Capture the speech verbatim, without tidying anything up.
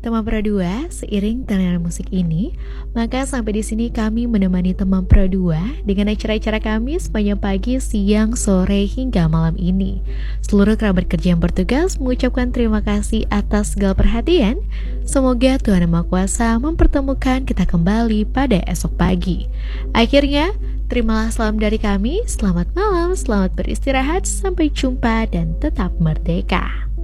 Teman Pro dua, seiring tarian musik ini, maka sampai di sini kami menemani teman Pro dua dengan acara-acara kami sepanjang pagi, siang, sore, hingga malam ini. Seluruh kerabat kerja yang bertugas mengucapkan terima kasih atas segala perhatian. Semoga Tuhan Yang Maha Kuasa mempertemukan kita kembali pada esok pagi. Akhirnya, terimalah salam dari kami. Selamat malam, selamat beristirahat, sampai jumpa dan tetap merdeka.